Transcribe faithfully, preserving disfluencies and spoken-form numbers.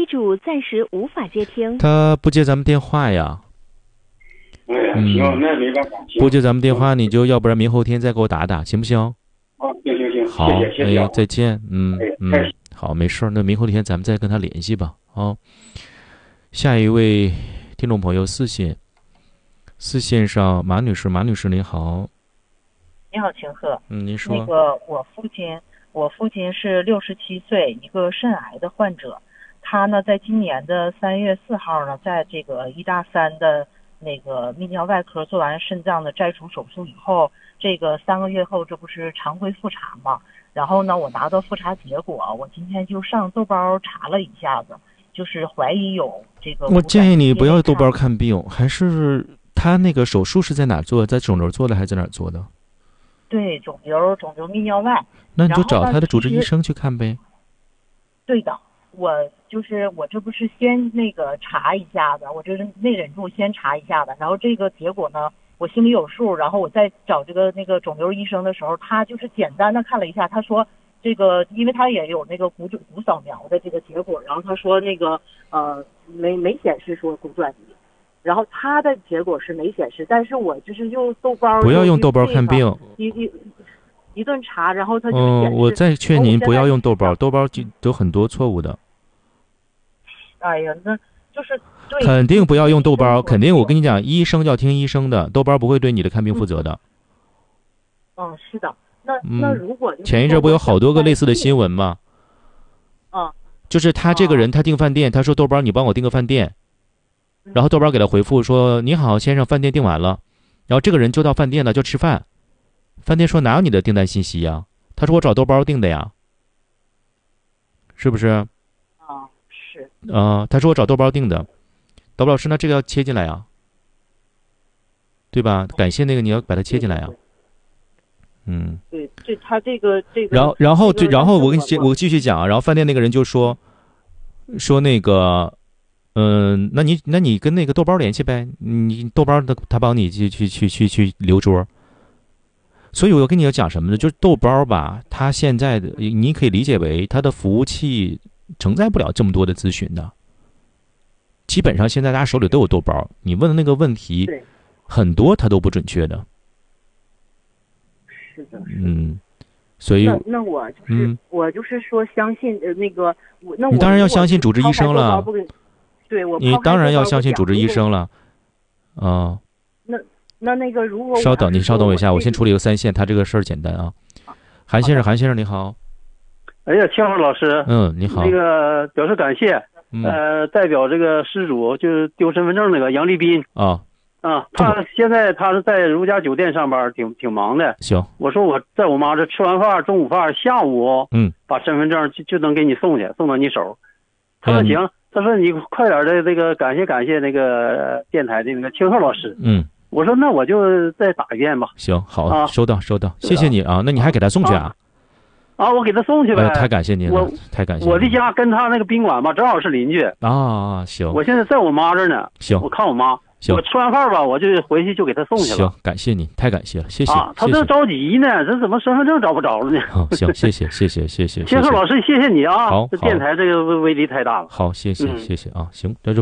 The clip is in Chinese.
主暂时无法接听。 他不接咱们电话呀。 哎呀，行，那没办法。 不接咱们电话，你就要不然明后天再给我打打，行不行？ 哦，行行行， 好， 谢谢谢谢。 哎，再见。嗯哎嗯，好，没事儿，那明后天咱们再跟他联系吧。啊，下一位听众朋友四线，四线上马女士，马女士您好。 你好，秦鹤。 嗯，您说。 那个我父亲，我父亲是六十七岁，一个肾癌的患者。他呢，在今年的三月四号呢，在这个医大三的那个泌尿外科做完肾脏的摘除手术以后，这个三个月后，这不是常规复查嘛？然后呢，我拿到复查结果，我今天就上豆包查了一下子，就是怀疑有这个。 我建议你不要豆包看病，还是他那个手术是在哪做？在肿瘤做的还是在哪儿做的？ 对，肿瘤，肿瘤泌尿外。 那你就找他的主治医生去看呗。 对的，我就是我这不是先那个查一下子，我就是没忍住先查一下子，然后这个结果呢，我心里有数，然后我在找这个那个肿瘤医生的时候，他就是简单的看了一下，他说这个，因为他也有那个骨骨扫描的这个结果，然后他说那个呃没没显示说骨转移。然后他的结果是没显示，但是我就是用豆包， 不要用豆包看病， 一一一顿查，然后他就嗯、 显示。 我再劝您不要用豆包，豆包就有很多错误的。 哎呀，那就是对， 肯定不要用豆包，肯定我跟你讲，医生要听医生的，豆包不会对你的看病负责的。 嗯，是的，那那如果、嗯、 前一阵不有好多个类似的新闻吗？ 嗯， 就是他这个人，他订饭店，他说豆包你帮我订个饭店。然后豆包给他回复说：“你好，先生，饭店订完了。”然后这个人就到饭店了，就吃饭。饭店说：“哪有你的订单信息呀？”他说：“我找豆包订的呀。”是不是？ 啊，是。 啊、呃，他说我找豆包订的。豆包老师，那这个要切进来呀，对吧？感谢那个你要把它切进来呀。嗯。 对，这他这个这个。 然后，然后， 这个、 然后我跟你接，我继续讲啊。然后饭店那个人就说：“说那个。”嗯，那你那你跟那个豆包联系呗，你豆包的他帮你去去去去去留桌。所以我跟你要讲什么呢？就是豆包吧，它现在的你可以理解为它的服务器承载不了这么多的咨询的。基本上现在大家手里都有豆包，你问的那个问题，很多它都不准确的。 是的， 嗯，所以那那我就是、嗯、我就是说相信呃那个我那我你当然要相信主治医生了。 对，我你当然要相信主治医生了，啊、呃。 那那那个，如果稍等，你稍等我一下，我先处理个三线，他这个事儿简单啊。韩先生，韩先生你好。 哎呀，千鹤老师， 嗯，你好。 那个表示感谢， 嗯、 呃，代表这个失主就是丢身份证那个杨立斌啊啊，他现在他是在如家酒店上班，挺挺忙的。 行， 我说我在我妈这吃完饭，中午饭，下午嗯， 把身份证就就能给你送去，送到你手。他说行。嗯他说：“你快点的，这个感谢感谢那个电台的那个清鹤老师。” 嗯， 我说：“那我就再打一遍吧。” 行，好， 啊、 收到收到，谢谢你啊。那你还给他送去啊？ 啊，啊我给他送去呗。 哎、太感谢您了， 我太感谢您。 我的家跟他那个宾馆吧，正好是邻居啊。行， 我现在在我妈这儿呢。 行， 我看我妈。 行， 我吃完饭吧，我就回去就给他送去了。 行，感谢你，太感谢了，谢谢。 啊，他这着急呢，这怎么身份证找不着了呢？ 好、哦，行，谢谢，谢谢，谢谢。 千鹤老师，谢谢你啊！ 好， 这电台这个威力太大了。 好，谢谢，嗯、谢谢啊。行，这就。